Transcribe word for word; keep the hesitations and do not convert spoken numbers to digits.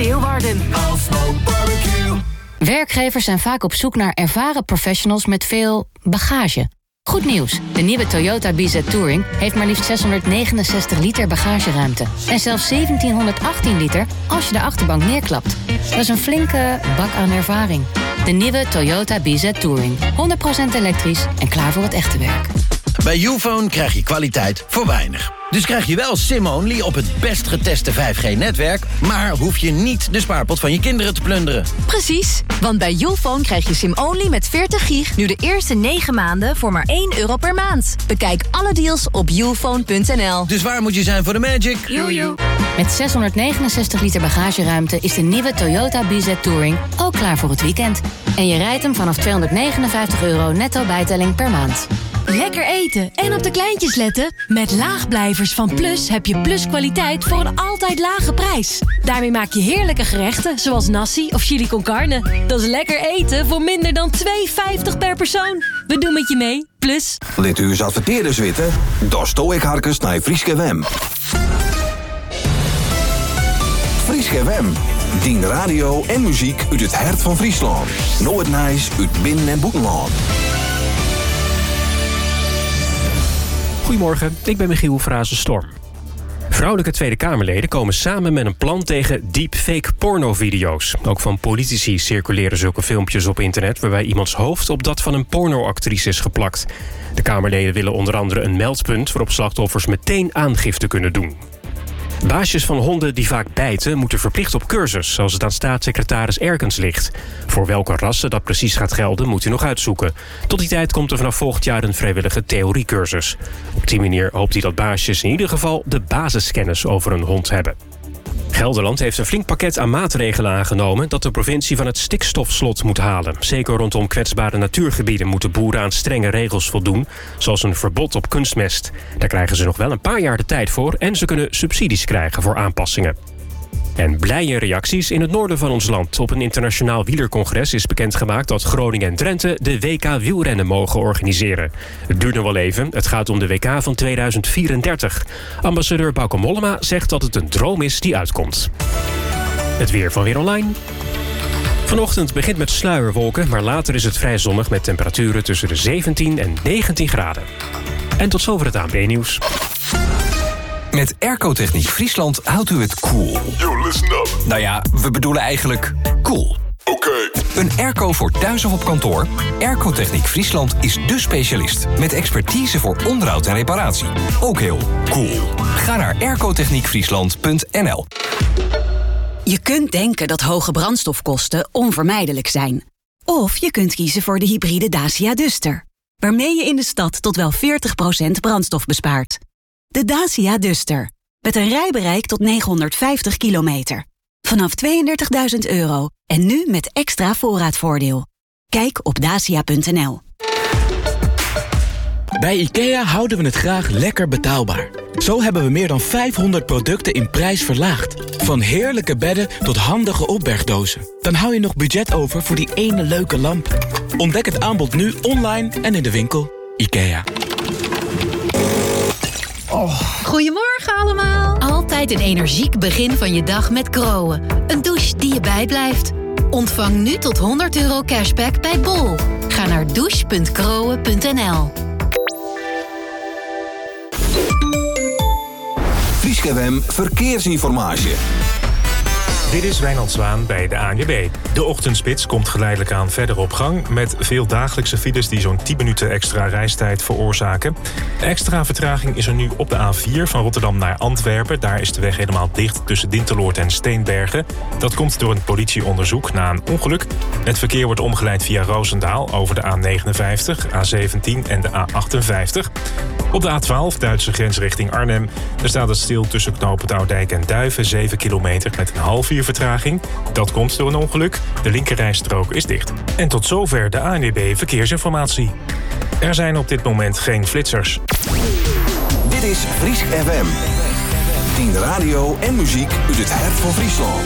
Leeuwarden. Afspraak barbecue. Werkgevers zijn vaak op zoek naar ervaren professionals met veel bagage. Goed nieuws, de nieuwe Toyota B Z Touring heeft maar liefst zeshonderdnegenenzestig liter bagageruimte. En zelfs zeventienhonderdachttien liter als je de achterbank neerklapt. Dat is een flinke bak aan ervaring. De nieuwe Toyota B Z Touring. honderd procent elektrisch en klaar voor het echte werk. Bij Youfone krijg je kwaliteit voor weinig. Dus krijg je wel SIM-only op het best geteste vijf G-netwerk... maar hoef je niet de spaarpot van je kinderen te plunderen. Precies, want bij Youfone krijg je SIM-only met veertig gig... nu de eerste negen maanden voor maar één euro per maand. Bekijk alle deals op youfone punt n l. Dus waar moet je zijn voor de magic? Jojo. Met zeshonderdnegenenzestig liter bagageruimte is de nieuwe Toyota B Z Touring ook klaar voor het weekend. En je rijdt hem vanaf tweehonderdnegenenvijftig euro netto bijtelling per maand. Lekker eten en op de kleintjes letten? Met Laagblijvers van Plus heb je Plus kwaliteit voor een altijd lage prijs. Daarmee maak je heerlijke gerechten zoals nasi of chili con carne. Dat is lekker eten voor minder dan twee vijftig per persoon. We doen met je mee, Plus. Let u eens adverteerders weten? Dan stooi ik harkens naar Frieske Wem. Frieske Wem. Dien radio en muziek uit het hart van Friesland. Noord-Nijs uit Binnen- en Boetenland. Goedemorgen, ik ben Michiel Frazen-Storm. Vrouwelijke Tweede Kamerleden komen samen met een plan tegen deepfake pornovideo's. Ook van politici circuleren zulke filmpjes op internet... waarbij iemands hoofd op dat van een pornoactrice is geplakt. De Kamerleden willen onder andere een meldpunt... waarop slachtoffers meteen aangifte kunnen doen. Baasjes van honden die vaak bijten moeten verplicht op cursus... als het aan staatssecretaris Erkens ligt. Voor welke rassen dat precies gaat gelden moet u nog uitzoeken. Tot die tijd komt er vanaf volgend jaar een vrijwillige theoriecursus. Op die manier hoopt hij dat baasjes in ieder geval... de basiskennis over een hond hebben. Gelderland heeft een flink pakket aan maatregelen aangenomen... dat de provincie van het stikstofslot moet halen. Zeker rondom kwetsbare natuurgebieden moeten boeren aan strenge regels voldoen... zoals een verbod op kunstmest. Daar krijgen ze nog wel een paar jaar de tijd voor... en ze kunnen subsidies krijgen voor aanpassingen. En blije reacties in het noorden van ons land. Op een internationaal wielercongres is bekendgemaakt... dat Groningen en Drenthe de W K wielrennen mogen organiseren. Het duurt nog wel even. Het gaat om de W K van tweeduizend vierendertig. Ambassadeur Bauke Mollema zegt dat het een droom is die uitkomt. Het weer van Weer Online. Vanochtend begint met sluierwolken... maar later is het vrij zonnig met temperaturen tussen de zeventien en negentien graden. En tot zover het A N B Nieuws. Met Airco-techniek Friesland houdt u het cool. Yo, listen up. Nou ja, we bedoelen eigenlijk cool. Oké. Okay. Een airco voor thuis of op kantoor? Airco-techniek Friesland is dé specialist. Met expertise voor onderhoud en reparatie. Ook heel cool. Ga naar aircotechniek friesland punt n l. Je kunt denken dat hoge brandstofkosten onvermijdelijk zijn. Of je kunt kiezen voor de hybride Dacia Duster. Waarmee je in de stad tot wel veertig procent brandstof bespaart. De Dacia Duster. Met een rijbereik tot negenhonderdvijftig kilometer. Vanaf tweeëndertigduizend euro. En nu met extra voorraadvoordeel. Kijk op dacia punt n l. Bij IKEA houden we het graag lekker betaalbaar. Zo hebben we meer dan vijfhonderd producten in prijs verlaagd. Van heerlijke bedden tot handige opbergdozen. Dan hou je nog budget over voor die ene leuke lamp. Ontdek het aanbod nu online en in de winkel. IKEA. Oh. Goedemorgen allemaal. Altijd een energiek begin van je dag met Groen. Een douche die je bijblijft. Ontvang nu tot honderd euro cashback bij Bol. Ga naar douche punt groen punt n l. Frieske Wem Verkeersinformatie. Dit is Wijnand Zwaan bij de A N W B. De ochtendspits komt geleidelijk aan verder op gang... met veel dagelijkse files die zo'n tien minuten extra reistijd veroorzaken. De extra vertraging is er nu op de A vier van Rotterdam naar Antwerpen. Daar is de weg helemaal dicht tussen Dinteloord en Steenbergen. Dat komt door een politieonderzoek na een ongeluk. Het verkeer wordt omgeleid via Roosendaal over de A negenenvijftig, A zeventien en de A achtenvijftig. Op de A twaalf, Duitse grens richting Arnhem... daar staat het stil tussen knooppunt Oudijk en Duiven... zeven kilometer met een half uur vertraging. Dat komt door een ongeluk. De linkerrijstrook is dicht. En tot zover de A N W B Verkeersinformatie. Er zijn op dit moment geen flitsers. Dit is Friesk F M. tien radio en muziek uit het hart van Friesland.